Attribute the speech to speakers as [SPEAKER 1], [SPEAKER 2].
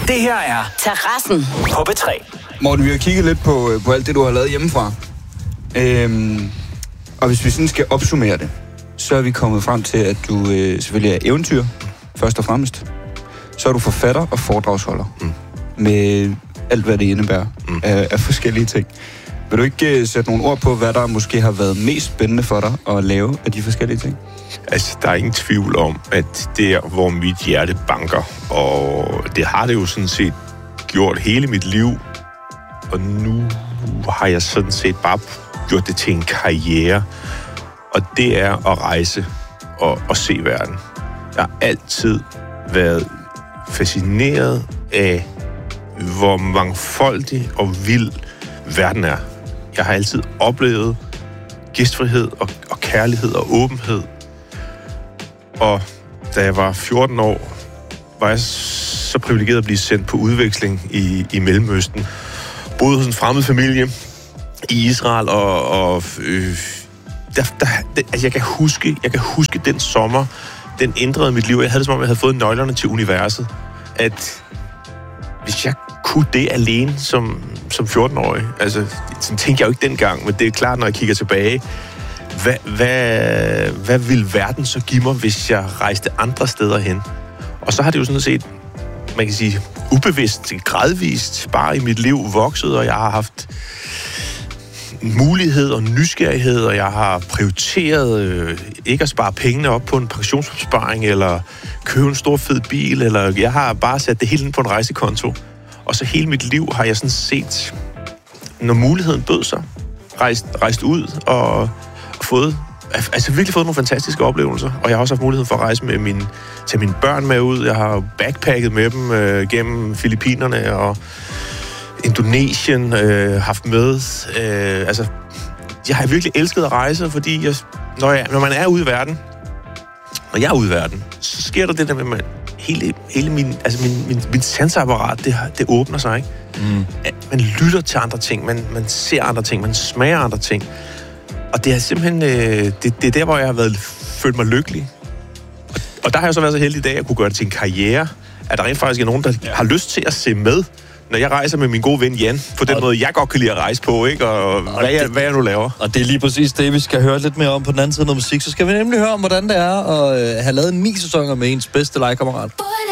[SPEAKER 1] Det her er
[SPEAKER 2] Terrassen
[SPEAKER 1] på B3.
[SPEAKER 3] Morten, vi har kigget lidt på alt det, du har lavet hjemmefra. Og hvis vi sådan skal opsummere det, så er vi kommet frem til, at du selvfølgelig er eventyr, først og fremmest. Så er du forfatter og foredragsholder. Med alt, hvad det indebærer af forskellige ting. Vil du ikke sætte nogle ord på, hvad der måske har været mest spændende for dig at lave af de forskellige ting?
[SPEAKER 4] Altså, der er ingen tvivl om, at der, hvor mit hjerte banker, og det har det jo sådan set gjort hele mit liv, og nu har jeg sådan set bare gjort det til en karriere, og det er at rejse og se verden. Jeg har altid været fascineret af, hvor mangfoldig og vild verden er. Jeg har altid oplevet gæstfrihed og kærlighed og åbenhed. Og da jeg var 14 år, var jeg så privilegeret at blive sendt på udveksling i Mellemøsten. Boede hos en fremmed familie i Israel, jeg kan huske den sommer, den ændrede mit liv. Jeg havde det, som om jeg havde fået nøglerne til universet. At hvis jeg kunne det alene som 14-årig, altså, sådan tænkte jeg jo ikke dengang, men det er klart, når jeg kigger tilbage, hvad vil verden så give mig, hvis jeg rejste andre steder hen? Og så har det jo sådan set, man kan sige, ubevidst, gradvist, bare i mit liv vokset, og jeg har haft mulighed og nysgerrighed, og jeg har prioriteret ikke at spare pengene op på en pensionsopsparing, eller købe en stor fed bil, eller jeg har bare sat det hele ind på en rejsekonto. Og så hele mit liv har jeg sådan set, når muligheden bød sig, rejst ud og virkelig fået nogle fantastiske oplevelser. Og jeg har også haft muligheden for at rejse med tage mine børn med ud. Jeg har backpacket med dem gennem Filippinerne og Indonesien haft med. Jeg har virkelig elsket at rejse, fordi når man er ude i verden, når jeg er ude i verden, så sker der det der med, hele min sanseapparat, det åbner sig, ikke? Man lytter til andre ting, man ser andre ting, man smager andre ting. Og det er simpelthen, det er der, hvor jeg har følt mig lykkelig. Og der har jeg så været så heldig i dag, at jeg kunne gøre det til en karriere, at der rent faktisk er nogen, der har lyst til at se med, når jeg rejser med min gode ven Jan, på den måde, jeg godt kan lide at rejse på, ikke? Og hvad jeg nu laver.
[SPEAKER 5] Og det er lige præcis det, vi skal høre lidt mere om på den anden side af musik. Så skal vi nemlig høre om, hvordan det er at have lavet 9 sæsoner med ens bedste legekammerat.